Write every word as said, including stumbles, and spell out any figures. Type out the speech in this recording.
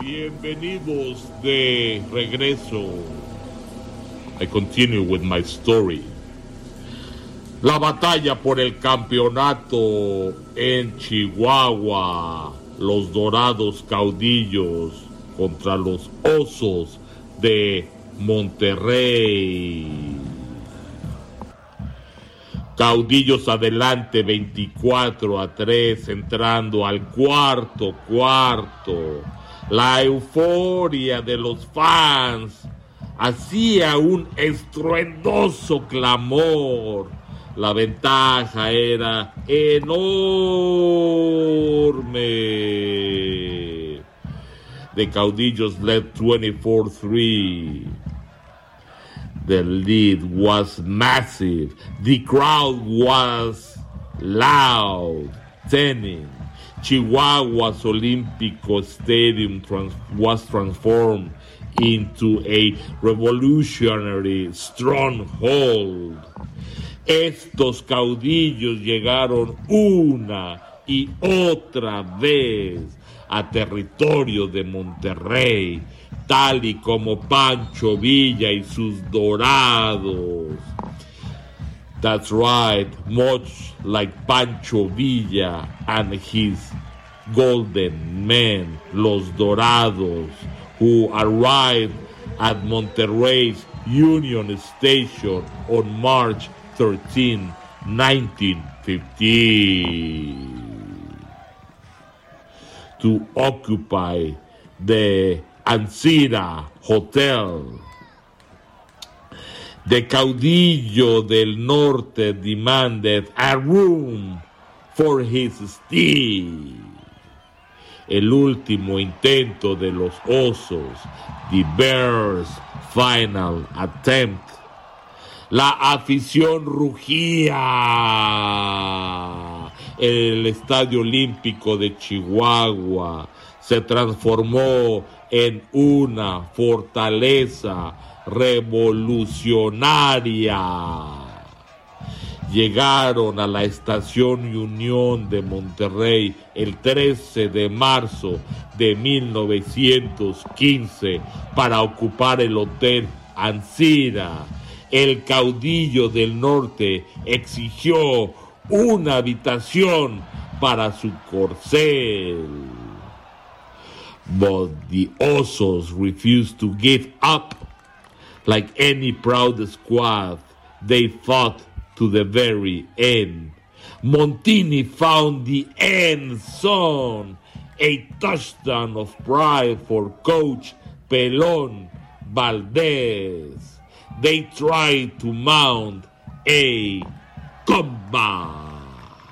Bienvenidos de regreso. I continue with my story. La batalla por el campeonato en Chihuahua. Los Dorados Caudillos contra los Osos de Monterrey. Caudillos adelante veinticuatro a tres, entrando al cuarto cuarto. La euforia de los fans hacía un estruendoso clamor. La ventaja era enorme. The Caudillos led twenty-four three. The lead was massive. The crowd was loud, singing. Chihuahua's Olímpico Stadium trans- was transformed into a revolutionary stronghold. Estos caudillos llegaron una y otra vez a territorio de Monterrey, tal y como Pancho Villa y sus Dorados. That's right, much like Pancho Villa and his golden men, los Dorados, who arrived at Monterrey's Union Station on March thirteenth, nineteen fifteen, to occupy the Ancira Hotel. The Caudillo del Norte demanded a room for his stay. El último intento de los Osos, the Bears' final attempt. La afición rugía. El Estadio Olímpico de Chihuahua se transformó en una fortaleza revolucionaria. Llegaron a la Estación Unión de Monterrey el trece de marzo de mil novecientos quince para ocupar el Hotel Ancira. El Caudillo del Norte exigió una habitación para su corcel. But the Osos refused to give up. Like any proud squad, they fought to the very end. Montini found the end zone, a touchdown of pride for Coach Pelón Valdez. They tried to mount a comeback.